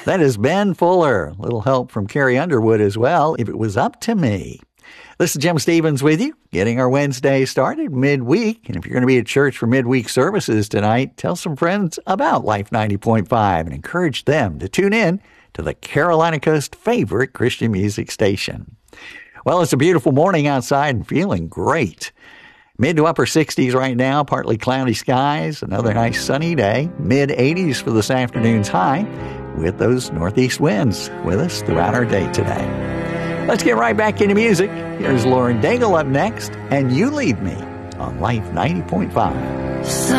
That is Ben Fuller. A little help from Carrie Underwood as well. If it was up to me. This is Jim Stevens with you, getting our Wednesday started midweek. And if you're going to be at church for midweek services tonight, tell some friends about Life 90.5 and encourage them to tune in to the Carolina Coast favorite Christian music station. Well, it's a beautiful morning outside and feeling great. Mid to upper 60s right now, partly cloudy skies, another nice sunny day, mid 80s for this afternoon's high, with those northeast winds with us throughout our day today. Let's get right back into music. Here's Lauren Daigle up next, and You Lead Me on Life 90.5.